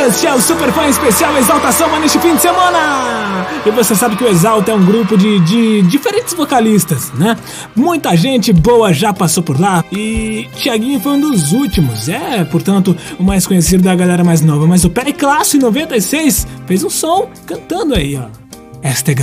Este é o Superfã Especial Exaltação neste fim de semana. E você sabe que o Exalta é um grupo de diferentes vocalistas, né? Muita gente boa já passou por lá e Thiaguinho foi um dos últimos. Portanto, o mais conhecido da galera mais nova. Mas o Periclasso em 96 fez um som cantando aí, ó. Esta é